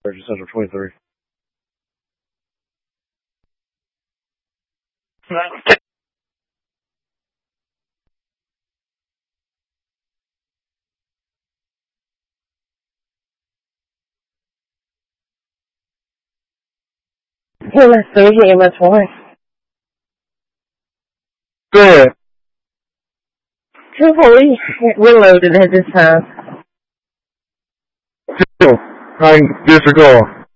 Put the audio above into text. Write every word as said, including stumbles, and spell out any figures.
Central twenty-three. Hey, my Thursday and my twenty. Go ahead. Hopefully, we're loaded at this time. Still, I can disregard.